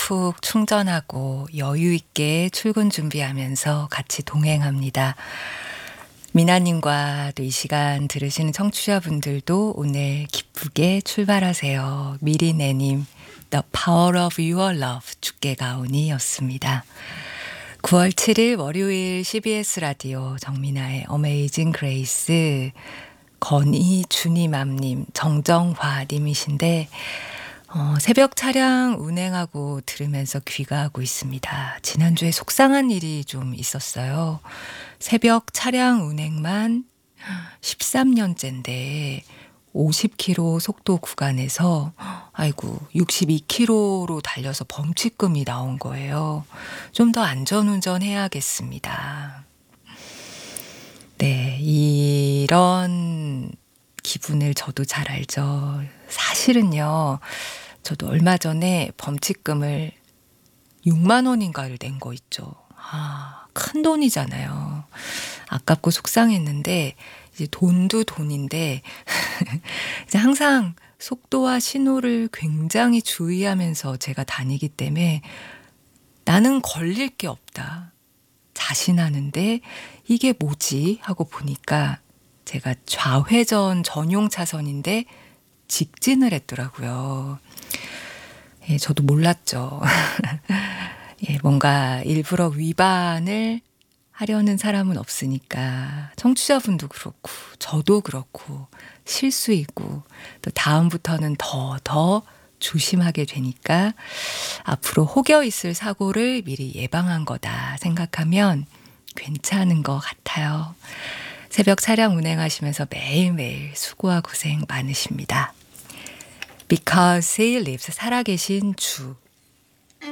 푹 충전하고 여유 있게 출근 준비하면서 같이 동행합니다. 미나님과 또 이 시간 들으시는 청취자분들도 오늘 기쁘게 출발하세요. 미리네님, The Power of Your Love 주께 가오니 였습니다. 9월 7일 월요일 CBS 라디오 정민아의 어메이징 그레이스 건이주님암님, 정정화님이신데 새벽 차량 운행하고 들으면서 귀가하고 있습니다. 지난주에 속상한 일이 좀 있었어요. 새벽 차량 운행만 13년째인데 50km 속도 구간에서 62km로 달려서 범칙금이 나온 거예요. 좀 더 안전운전 해야겠습니다. 네, 이런 기분을 저도 잘 알죠. 사실은요, 저도 얼마 전에 범칙금을 6만 원인가를 낸 거 있죠. 큰 돈이잖아요. 아깝고 속상했는데, 이제 돈도 돈인데, 이제 항상 속도와 신호를 굉장히 주의하면서 제가 다니기 때문에 나는 걸릴 게 없다. 자신하는데 이게 뭐지? 하고 보니까 제가 좌회전 전용 차선인데 직진을 했더라고요. 예, 저도 몰랐죠. 예, 뭔가 일부러 위반을 하려는 사람은 없으니까 청취자분도 그렇고 저도 그렇고 실수이고 또 다음부터는 더 조심하게 되니까 앞으로 혹여 있을 사고를 미리 예방한 거다 생각하면 괜찮은 것 같아요. 새벽 차량 운행하시면서 매일매일 수고와 고생 많으십니다. Because He lives, 살아계신 주.